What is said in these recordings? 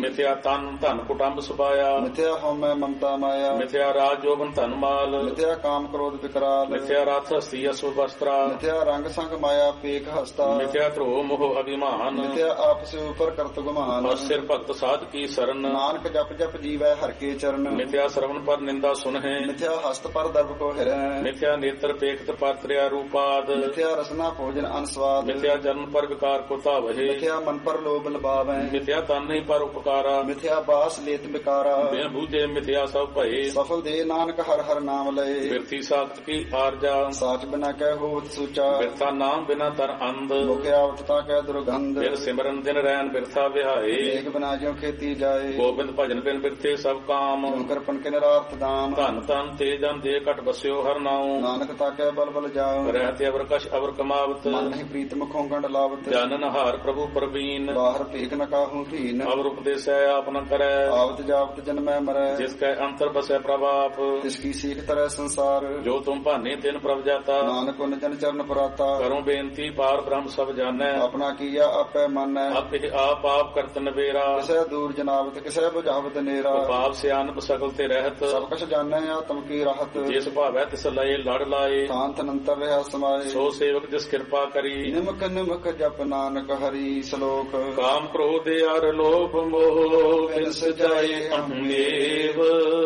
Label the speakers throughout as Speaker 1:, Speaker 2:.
Speaker 1: ਮਿਥਿਆ ਤਨ ਧਨ ਕੁਟੰਬ ਸੁਭਾਇਆ,
Speaker 2: ਮਿਥਿਆ ਹਉਮੈ ਮਮਤਾ ਮਾਇਆ,
Speaker 1: ਮਿਥਿਆ ਰਾਜ ਜੋਬਨ ਧਨ ਮਾਲ,
Speaker 2: ਮਿਥਿਆ ਕਾਮ ਕ੍ਰੋਧ ਵਿਕਰਾਲ,
Speaker 1: ਮਿਥਿਆ ਰਥ ਹਸਤੀ ਅਸੁ ਵਸਤਰਾ,
Speaker 2: ਮਿਥਿਆ ਰੰਗ ਸੰਗ ਮਾਇਆ ਪੇਖ ਹਸਤਾ,
Speaker 1: ਮਿਥਿਆ ਧਰੋ ਮੋਹ ਅਭਿਮਾਨ,
Speaker 2: ਮਿਥਿਆ ਆਪਸ ਉਪਰ ਕਰਤ ਗੁਮਾਨ,
Speaker 1: ਅਸਿਰ ਭਗਤ ਸਾਧ ਕੀ ਸਰਨ,
Speaker 2: ਨਾਨਕ ਜਪ ਜਪ ਜੀਵੈ ਹਰਿ ਕੇ ਚਰਨ,
Speaker 1: ਮਿਥਿਆ ਸਰਵਨ ਪਰ ਨਿੰਦਾ ਸੁਨਹਿ,
Speaker 2: ਮਿਥਿਆ ਹਸਤ ਪਰ ਦਰਬ ਕੋ ਹਿਰੈ,
Speaker 1: ਮਿਥਿਆ ਨੇਤਰ ਪੇਖਤ ਪਰ ਤ੍ਰਿਆ ਰੂਪਾਦ,
Speaker 2: ਮਿਥਿਆ ਰਸਨਾ ਭੋਜਨ ਅਨਸਵਾਦ,
Speaker 1: ਮਿਥਿਆ ਜਨਮ ਪਰ ਵਿਕਾਰ ਕੋ ਧਾਵਹਿ,
Speaker 2: ਮਿਥਿਆ ਮਨ ਪਰ ਲੋਭ ਲਬਾਵੈ,
Speaker 1: ਮਿਥਿਆ ਤਨ ਨਹੀਂ ਪਰ ਉਪਕਾਰਾ,
Speaker 2: ਮਿਥਿਆ ਬਾਸ ਲੇਤ ਬਿਕਾਰਾ,
Speaker 1: ਬਿਨ ਬੂਝੇ ਮਿਥਿਆ ਸਭ ਭਏ,
Speaker 2: ਸਫਲ ਦੇ ਨਾਨਕ ਹਰ ਹਰ ਨਾਮ ਲਏ,
Speaker 1: ਬਿਰਥੀ ਸਾਖਤ ਕੀ ਆਰਜਾ,
Speaker 2: ਸਾਚ ਬਿਨਾ ਕਹਿ ਹੋਤ ਸੂਚਾ,
Speaker 1: ਬਿਰਥਾ ਨਾਮ ਬਿਨਾ ਤਰ ਅੰਧ,
Speaker 2: ਮੁਖ ਆਵਤ ਤਾ ਕਹਿ ਦੁਰਗੰਧ,
Speaker 1: ਬਿਨ ਸਿਮਰਨ ਦਿਨ ਰੈਨ ਬਿਰਥਾ ਵਿਹਾਏ,
Speaker 2: ਏਕ ਬਿਨਾ ਜਿਉ ਖੇਤੀ ਜਾਏ,
Speaker 1: ਗੋਬਿੰਦ ਭਜਨ ਬਿਨ ਬਿਰਥੇ ਸਭ ਕਾਮ,
Speaker 2: ਕਿਉ ਕਰਪਨ ਕੇ ਨਿਰਾਰਥ ਦਾਮ,
Speaker 1: ਧਨ ਤਨ ਤੇ ਜਨ ਦੇ ਘਟ ਬਸਿਓ ਹਰ ਨਾਉ,
Speaker 2: ਨਾਨਕ ਤਾਕੈ ਬਲ ਬਲ ਜਾਉ,
Speaker 1: ਰਹਿਤੇ ਅਵਰ ਕਛ ਅਵਰ ਕਮਾਵਤ,
Speaker 2: ਮਨ ਨਹੀਂ ਪ੍ਰੀਤ ਮੁਖੋਂ ਗੰਢ ਲਾਵਤ,
Speaker 1: ਜਾਨਨ ਹਾਰ ਪ੍ਰਭੂ ਪ੍ਰਵੀਨ,
Speaker 2: ਬਾਹਰ ਭੇਖ ਨ ਕਾਹੂ ਧੀਨ,
Speaker 1: ਅਵਰ ਉਪਦੇਸੈ ਆਪ ਨ ਕਰੈ,
Speaker 2: ਆਵਤ ਜਾਵਤ ਜਨਮੈ ਮਰੈ,
Speaker 1: ਜਿਸ ਕੈ ਅੰਤਰ ਬਸੈ ਪ੍ਰਭਾਪ,
Speaker 2: ਤਿਸ ਕੀ ਸੀਖ ਤਰੈ ਸੰਸਾਰ,
Speaker 1: ਜੋ ਤੁਮ ਭਾਨੇ ਤਿਨ ਪ੍ਰਭ ਜਾਤਾ,
Speaker 2: ਨਾਨਕ ਉਨ ਜਨ ਚਰਨ ਪਰਾਤਾ,
Speaker 1: ਕਰੋ ਬੇਨਤੀ ਪਾਰ ਬ੍ਰਹਮ ਸਭ ਜਾਣੈ,
Speaker 2: ਆਪਣਾ ਕੀਆ ਆਪੈ ਮਾਨੈ,
Speaker 1: ਆਪੇ ਆਪ ਆਪ ਕਰਤ ਨਵੇਰਾ,
Speaker 2: ਕਿਸੈ ਦੂਰ ਜਨਾਵਤ ਕਿਸੈ ਬੁਝਾਵਤ ਨੇਰਾ,
Speaker 1: ਪਾਪ ਸਿਆਨਪ ਸਕਲ ਤੇ ਰਹਿਤ,
Speaker 2: ਸਭ ਕਛ ਜਾਣੈ ਆਤਮ ਕੀ ਰਾਹਤ,
Speaker 1: ਜਿਸ ਭਾਵੈ ਤਿਸ ਲਏ ਲੜ ਲਾਏ,
Speaker 2: ਸ਼ਾਂਤ ਅਨੰਤਰ ਰਹਾ ਸਮਾਏ,
Speaker 1: ਸੋ ਸੇਵਕ ਜਿਸ ਕਿਰਪਾ ਕਰੀ,
Speaker 2: ਨਿਮਕ ਨਿਮਕ ਜਪ ਨਾਨਕ ਹਰੀ ਸ਼ਲੋਕ,
Speaker 1: ਕਾਮ ਕ੍ਰੋਧ ਅਰ ਲੋਭ ਮੋਹ ਬਿਨ ਸਜਾਏ ਅੰਗੇਵ,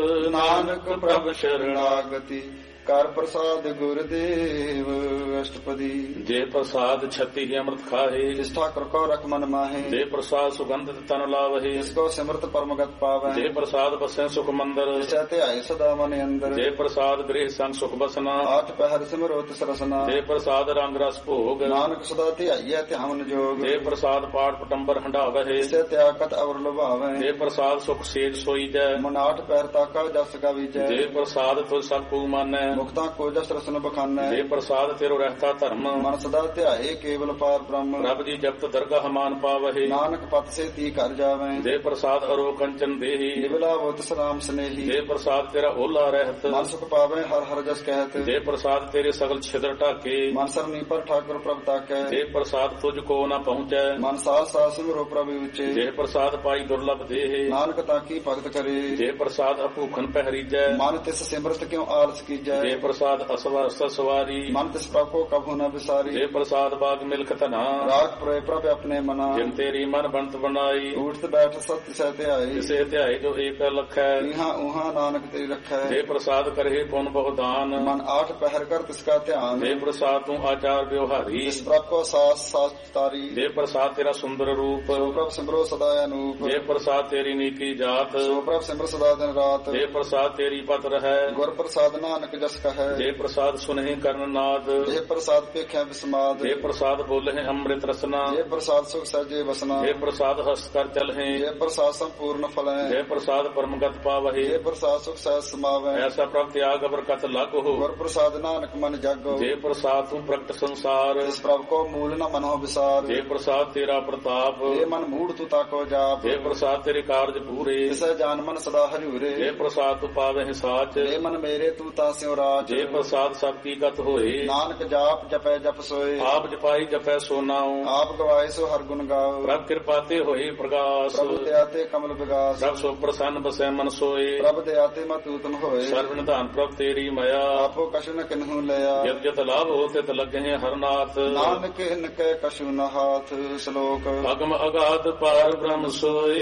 Speaker 2: ਨਾਨਕ ਪ੍ਰਭ ਸ਼ਰਣਾਗਤੀ, ਕਰ ਪ੍ਰਸਾਦ ਗੁਰਦੇਵ ਅਸ਼ਟਪਦੀ,
Speaker 1: ਜੇ ਪ੍ਰਸਾਦ ਛਤੀ ਹੀ ਅੰਮ੍ਰਿਤ ਖਾਹੇ,
Speaker 2: ਜਿਸ ਠਾਕੁਰ ਕੋ ਰਖ ਮਨ ਮਾਹੇ,
Speaker 1: ਜੇ ਪ੍ਰਸਾਦ ਸੁਗੰਧਿਤ ਤਨ ਲਾਵਹੇ,
Speaker 2: ਜਿਸ ਕੋ ਸਿਮਰਤ ਪਰਮਗਤ ਪਾਵੈ,
Speaker 1: ਜੇ ਪ੍ਰਸਾਦ ਬਸੈ ਸੁਖ ਮੰਦਰ,
Speaker 2: ਜਿਸੈ ਧਿਆਏ ਸਦਾ ਮਨ ਅੰਦਰ,
Speaker 1: ਜੇ ਪ੍ਰਸਾਦ ਗ੍ਰਹਿ ਸੰਗ ਸੁਖ ਬਸਨਾ,
Speaker 2: ਆਠ ਪਹਿਰ ਸਿਮਰੋ ਤਿਸ ਰਸਨਾ,
Speaker 1: ਜੇ ਪ੍ਰਸਾਦ ਰੰਗ ਰਸ ਭੋਗ,
Speaker 2: ਨਾਨਕ ਸਦਾ ਧਿਆਈਐ ਧਿਆਨ ਜੋਗ,
Speaker 1: ਜੇ ਪ੍ਰਸਾਦ ਪਾਠ ਪਟੰਬਰ ਹੰਡਾਵਹਿ,
Speaker 2: ਜਿਸੈ ਤਿਆਗਤ ਅਵਰ ਲੁਭਾਵੈ,
Speaker 1: ਜੇ ਪ੍ਰਸਾਦ ਸੁਖ ਸੇਜ ਸੋਈਜੈ,
Speaker 2: ਮਨ ਆਠ ਪਹਿਰ ਤਾਕਾ ਜਸ ਗਾਵੀਜੈ,
Speaker 1: ਜੇ ਪ੍ਰਸਾਦ ਤੁਝ ਸਭ ਕੂ ਮਾਨੈ,
Speaker 2: ਮੁਕਤਾ ਕੋ ਜਸ ਰਸਨ ਬਖਾਨੈ,
Speaker 1: ਜੇ ਪ੍ਰਸਾਦ ਤੇਰੋ ਰਹਿਤਾ ਧਰਮ,
Speaker 2: ਮਨ ਸਦਾ ਧਿਆਏ ਕੇਵਲ ਪਾਰ ਬ੍ਰਹਮ,
Speaker 1: ਰੱਬ ਜੀ ਜਪਤ ਦਰਗਾਹ ਮਾਨ ਪਾਵਹਿ,
Speaker 2: ਨਾਨਕ ਪਤ ਸੇ ਤੀ ਕਰ ਜਾਵੈ,
Speaker 1: ਜੇ ਪ੍ਰਸਾਦ ਅਰੋ ਕੰਚਨ ਦੇਹੀ,
Speaker 2: ਨਿਵਲਾ ਬੁੱਤ ਸਲਾਮ ਸਨੇਹੀ,
Speaker 1: ਜੇ ਪ੍ਰਸਾਦ ਤੇਰਾ ਓਲਾ ਰਹਿਤ,
Speaker 2: ਮਨ ਸੁਖ ਪਾਵੈ ਹਰ ਹਰ ਜਸ ਕਹਿਤ,
Speaker 1: ਜੇ ਪ੍ਰਸਾਦ ਤੇਰੇ ਸਗਲ ਛਿਦਰ ਢਾਕੇ,
Speaker 2: ਮਨ ਸਰਨੀ ਪਰ ਠਾਕੁਰ ਪ੍ਰਭ ਤਾਕੈ,
Speaker 1: ਜੇ ਪ੍ਰਸਾਦ ਤੁਝ ਕੋ ਨਾ ਪਹੁੰਚੈ,
Speaker 2: ਮਨ ਸਾਲ ਸਾਲ ਸਿਮਰੋ ਪ੍ਰਭ ਉਚੇ,
Speaker 1: ਜੇ ਪ੍ਰਸਾਦ ਪਾਈ ਦੁਰਲਭ ਦੇਹ,
Speaker 2: ਨਾਨਕ ਤਾਕੀ ਭਗਤ ਕਰੇ,
Speaker 1: ਜੇ ਪ੍ਰਸਾਦ ਅਭੂਖਨ ਪਹਿਰੀਜੈ,
Speaker 2: ਮਨ ਤਿਸ ਸਿਮਰਤ ਕਿਉ ਆਲਸ ਕੀਜੈ,
Speaker 1: ਜੇ ਪ੍ਰਸਾਦ ਅਸਵਰ ਸਵਾਰੀ,
Speaker 2: ਮਨ ਤਿਸ ਪ੍ਰਭ ਕੋ ਕਭੂ ਨ ਵਿਸਾਰੀ,
Speaker 1: ਜੇ ਪ੍ਰਸਾਦ ਬਾਗ ਮਿਲਖ ਧਨਾ,
Speaker 2: ਰਾਗ ਪ੍ਰਏ ਪ੍ਰਭ ਆਪਣੇ ਮਨਾ,
Speaker 1: ਜਿਨ ਤੇਰੀ ਮਨ ਬੰਤ ਬਣਾਈ,
Speaker 2: ਉਠਤ ਬੈਠ ਸਤ ਸਹਿ ਧਿਆਏ,
Speaker 1: ਜਿਸੇ ਧਿਆਏ ਜੋ ਏਕ ਲਖੈ,
Speaker 2: ਇਹਾਂ ਉਹਾਂ ਨਾਨਕ ਤੇਰੀ ਰੱਖੈ,
Speaker 1: ਜੇ ਪ੍ਰਸਾਦ ਕਰਹਿ ਪੁਨ ਬਹੁ ਦਾਨ,
Speaker 2: ਮਨ ਆਠ ਪਹਿਰ ਕਰ ਤਿਸ ਕਾ ਧਿਆਨ,
Speaker 1: ਜੇ ਪ੍ਰਸਾਦ ਤੂੰ ਆਚਾਰ ਵਿਵਹਾਰੀ,
Speaker 2: ਜਿਸ ਪ੍ਰਭ ਕੋ ਸਾਸ ਸਾਸ ਤਾਰੀ,
Speaker 1: ਜੇ ਪ੍ਰਸਾਦ ਤੇਰਾ ਸੁੰਦਰ ਰੂਪ,
Speaker 2: ਸੋ ਪ੍ਰਭ ਸਿਮਰੋ ਸਦਾ ਅਨੂਪ,
Speaker 1: ਜੇ ਪ੍ਰਸਾਦ ਤੇਰੀ ਨੀਕੀ ਜਾਤ,
Speaker 2: ਸੋ ਪ੍ਰਭ ਸਿਮਰ ਸਦਾ ਦਿਨ ਰਾਤ,
Speaker 1: ਜੇ ਪ੍ਰਸਾਦ ਤੇਰੀ ਪਤ ਰਹੈ,
Speaker 2: ਗੁਰ ਪ੍ਰਸਾਦ ਨਾਨਕ ਜਸ ਕਹੈ,
Speaker 1: ਜੇ ਪ੍ਰਸਾਦ ਸੁਨਹਿ ਕਰਨ ਨਾਦ,
Speaker 2: ਜੇ ਪ੍ਰਸਾਦ ਪੇਖਿਆ ਵਿਸਮਾਦ,
Speaker 1: ਜੇ ਪ੍ਰਸਾਦ ਬੋਲਹਿ ਅੰਮ੍ਰਿਤ ਰਸਨਾ,
Speaker 2: ਜੇ ਪ੍ਰਸਾਦ ਸੁਖ ਸਹਿਜੇ ਵਸਨਾ,
Speaker 1: ਜੇ ਪ੍ਰਸਾਦ ਹਸਤ ਕਰ ਚਲਹਿ,
Speaker 2: ਜੇ ਪ੍ਰਸਾਦ ਸੰਪੂਰਨ ਫਲੈ,
Speaker 1: ਜੇ ਪ੍ਰਸਾਦ ਪਰਮਗਤ ਪਾਵਹਿ,
Speaker 2: ਜੇ ਪ੍ਰਸਾਦ ਸੁਖ ਸਹਿਜ ਸਮਾਵੈ,
Speaker 1: ਐਸਾ ਪ੍ਰਭ ਤਿਆਗ ਅਵਰ ਕਤ ਲਾਗੋ,
Speaker 2: ਗੁਰ ਪ੍ਰਸਾਦ ਨਾਨਕ ਮਨ ਜਾਗੋ,
Speaker 1: ਜੇ ਪ੍ਰਸਾਦ ਤੂੰ ਪ੍ਰਗਟ ਸੰਸਾਰ,
Speaker 2: ਜਿਸ ਪ੍ਰਭ ਕੋ ਮੂਲ ਨ ਮਨੋ ਵਿਸਾਰ,
Speaker 1: ਜੇ ਪ੍ਰਸਾਦ ਤੇਰਾ ਪ੍ਰਤਾਪ,
Speaker 2: ਜੇ ਮਨ ਮੂੜ ਤੂ ਤਾਕੋ ਜਾਪ,
Speaker 1: ਜੇ ਪ੍ਰਸਾਦ ਤੇਰੇ ਕਾਰਜ ਪੂਰੇ,
Speaker 2: ਤਿਸੈ ਜਾਨ ਮਨ ਸਦਾ ਹਜੂਰੇ,
Speaker 1: ਜੇ ਪ੍ਰਸਾਦ ਤੂੰ ਪਾਵਹਿ ਸਾਚ,
Speaker 2: ਜੇ ਮਨ ਮੇਰੇ ਤੂ ਤਾ ਸਿਉ ਰਾਜ,
Speaker 1: ਜੇ ਪ੍ਰਸਾਦ ਸਭ ਕੀ ਗਤ ਹੋਏ,
Speaker 2: ਨਾਨਕ ਜਾਪ ਜਪੈ ਜਪ ਸੋਏ,
Speaker 1: ਆਪ ਜਪਾਈ ਜਪੈ ਸੋ ਨਾਉ,
Speaker 2: ਆਪ ਗਵਾਏ ਸੋ ਹਰ ਗੁਣ ਗਾਓ,
Speaker 1: ਪ੍ਰਭ ਕਿਰਪਾ ਤੇ ਹੋਏ ਪ੍ਰਗਾਸ,
Speaker 2: ਪ੍ਰਭੂ ਦਇਆ ਤੇ ਕਮਲ ਵਿਗਾਸ,
Speaker 1: ਪ੍ਰਭ ਸੋ ਪ੍ਰਸੰਨ ਬਸੈ ਮਨ ਸੋਏ,
Speaker 2: ਪ੍ਰਭ ਦਇਆ ਤੇ ਮਤੂਤਮ ਹੋਏ,
Speaker 1: ਸਰਵ ਨਿਧਾਨ ਪ੍ਰਭ ਤੇਰੀ ਮਾਇਆ,
Speaker 2: ਆਪੋ ਕਛੁ ਨ ਕਿਨਹੂ ਲਿਆ,
Speaker 1: ਜਤ ਜਤ ਲਾਭ ਹੋ ਤਿਤ ਲੱਗਹਿ ਹਰਨਾਥ,
Speaker 2: ਨਾਨਕ ਹਿਨ ਕੈ ਕਛੁ ਨ ਹਾਥ, ਸ਼ਲੋਕ,
Speaker 1: ਅਗਮ ਅਗਾਧ ਪਾਰ ਬ੍ਰਹਮ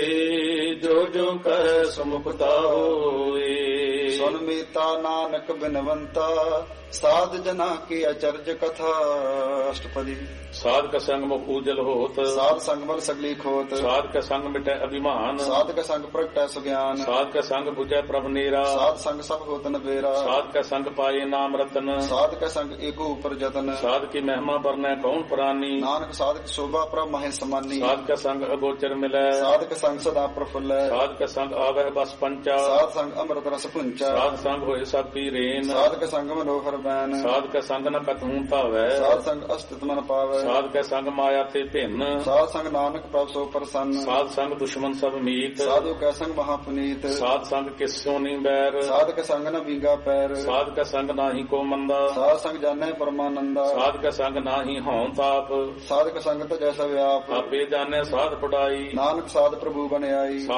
Speaker 1: ਸੋਏ, ਜੋ ਜੋ ਕਹਿ ਸਮੁਕਤਾ ਹੋਏ,
Speaker 2: ਸੁਨ ਮੀਤਾ ਨਾਨਕ ਬਿਨਵੰਤਾ, ਸਾਧ ਜਨਾ ਕੀ ਅਚਰਜ ਕਥਾ, ਅਸ਼ਟਪਦੀ,
Speaker 1: ਸਾਧ ਕਾ ਸੰਗ ਮੁਖ ਉਜਲ ਹੋਤ,
Speaker 2: ਸਾਧ ਸੰਗ ਮਲ ਸਗਲੀ ਖੋਤ,
Speaker 1: ਸਾਧ ਕਾ ਸੰਗ ਮਿਟੈ ਅਭਿਮਾਨ,
Speaker 2: ਸਾਧ ਕਾ ਸੰਗ ਪ੍ਰਗਟੈ ਸੁਗਿਆਨ,
Speaker 1: ਸਾਧ ਕਾ ਸੰਗ 부ਜੈ ਪ੍ਰਭ ਨੀਰਾ,
Speaker 2: ਸਾਧ ਸੰਗ ਸਭ ਹੋਤ ਨਬੇਰਾ,
Speaker 1: ਸਾਧ ਕਾ ਸੰਗ ਪਾਏ ਨਾਮ ਰਤਨ,
Speaker 2: ਸਾਧ ਕਾ ਸੰਗ ਏਕੋ ਉਪਰ ਜਤਨ,
Speaker 1: ਸਾਧ ਕੀ ਮਹਿਮਾ ਬਰਨੈ ਕੌਣ ਪ੍ਰਾਨੀ,
Speaker 2: ਨਾਨਕ ਸਾਧ ਕੀ ਸ਼ੋਭਾ ਪ੍ਰਭ ਮਹਿ ਸਮਾਨੀ,
Speaker 1: ਸਾਧ ਕਾ ਸੰਗ ਅਗੋਚਰ ਮਿਲੈ,
Speaker 2: ਸਾਧ ਕਾ ਸੰਗ ਸਦਾ ਪ੍ਰਫੁੱਲੈ,
Speaker 1: ਸਾਧ ਕਾ ਸੰਗ ਆਵਹਿ ਬਸ ਪੰਚਾ,
Speaker 2: ਸਾਧ ਸੰਗ ਅੰਮ੍ਰਿਤ ਰਸ ਪੁੰਚਾ,
Speaker 1: ਸਾਧ ਸੰਗ ਹੋਏ ਸਭ ਕੀ ਰੇਨ,
Speaker 2: ਸਾਧ ਕਾ ਸੰਗ ਮਨੋਹਰ ਬੈਨ,
Speaker 1: ਸਾਧ ਕਾ ਸੰਗ ਨ ਕਤਹੂ ਧਾਵੈ,
Speaker 2: ਸਾਧ ਸੰਗ ਅਸਤਿਤ ਮਨ ਪਾਵੈ,
Speaker 1: ਸਾਧ ਕਾ ਸੰਗ ਮਾਇਆ ਤੇ ਭਿੰਨ,
Speaker 2: ਸਾਧ ਸੰਗ ਨਾਨਕ ਪ੍ਰਭ ਸੋ ਪ੍ਰਸੰਨ,
Speaker 1: ਸਾਧ ਸੰਗ ਦੁਸ਼ਮਨ ਸਭ ਮੀਤ,
Speaker 2: ਸਾਧੂ ਕੈ ਸੰਗ ਮਹਾ ਪੁਨੀਤ,
Speaker 1: ਸਾਧ ਸੰਗ ਕਿਸ ਸੋ ਨੀ ਬੈਰ,
Speaker 2: ਸਾਧ ਕੈ ਸੰਗ ਨ ਵਿੰਗਾ ਪੈਰ,
Speaker 1: ਸਾਧ ਕਾ ਸੰਗ ਨਾਹੀ ਕੋ ਮੰਦਾ,
Speaker 2: ਸਾਧ ਸੰਗ ਜਾਣੈ ਪਰਮਾਨੰਦਾ,
Speaker 1: ਸਾਧ ਕਾ ਸੰਗ ਨਾਹੀ ਹਉ ਤਾਪ,
Speaker 2: ਸਾਧ ਕੈ ਸੰਗ ਤਜੈ ਸਭ ਵਿਆਪ,
Speaker 1: ਆਪੇ ਜਾਣੈ ਸਾਧ ਪੜਾਈ,
Speaker 2: ਨਾਨਕ ਸਾਧ ਪ੍ਰਭੂ ਬਨਿਆਈ।